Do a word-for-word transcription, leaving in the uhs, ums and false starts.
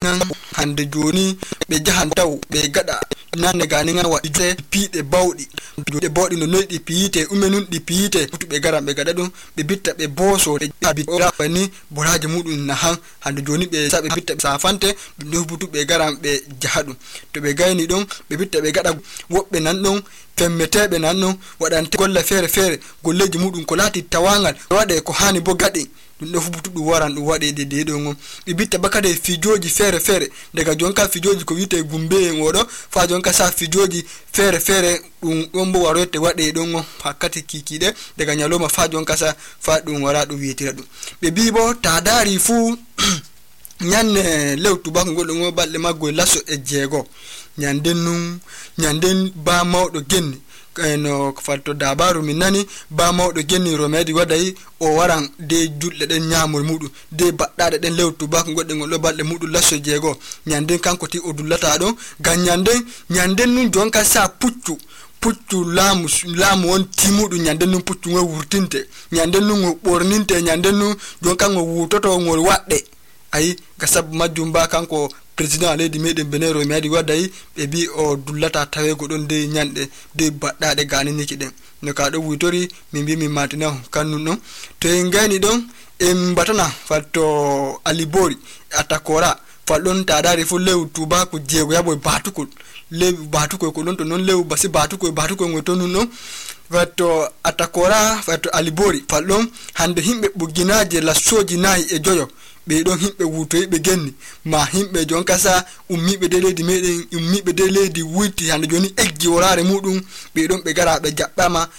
hande joni be jahan taw be gada nanne gani nga wa ije piide bawdi de bawdi no noydi piite umenun di piite be garam be gada dum be bitta be boso de abira ni boraje mudun na han hande joni be sabe bitta safante do butu be garam be jahadum to be gayni dum be bitta be gada wobbe nan don femmetebe nan non wadante golla fere fere golleji mudun ko lati tawangal wade ko hani bo gade dum do fubutu dum waran dum wade de de do ngom be bitta bakade fijoji fere fere daga jonka fijoji ko wite gumbe ngodo fa jonka sa fijoji fere fere dum dombo warote wade do ngom hakati kikide daga nyaloma fa jonka sa fa dum wara dum witira dum be bibo ta dari fu nyanne lewtu bango do ngo balle maggo lasso e jego nyanden nun nyanden ba mawdo genni no ko falto dabaru min nani ba mawdo genni romedi wadai o waran de julle den nyamol mudu de baddade den lewtu bak godde ngol balde mudu lasso jego nyanden kanko ti o dullata don ganyanden nyanden nun jonka sa puccu puccu lamu lamu won timudu nyanden nun puccu ngo wurtinte nyanden nun borninte nyanden nun jonka ngo wutoto ngol wadde ay gasab majjumba kanko president leydi meden benero mi adi wadai be bi o dullata tawe godon de nyande de baddade gani niki den no ka do wutori mi bi mi matina kanun no to en gani don en batana fatto alibori atakora fallon tadari fu lew tuba ko jego yabo batukul le batukul ko don to non lew basi batukul batukul ngoto non fatto atakora fatto alibori fallon hande himbe buginaje la soji nayi e joyo be don himbe wutoy be genni ma himbe jonka sa ummibe de leydi meden ummibe de leydi wuti hande joni eggi worare mudum be don be gara be jabbama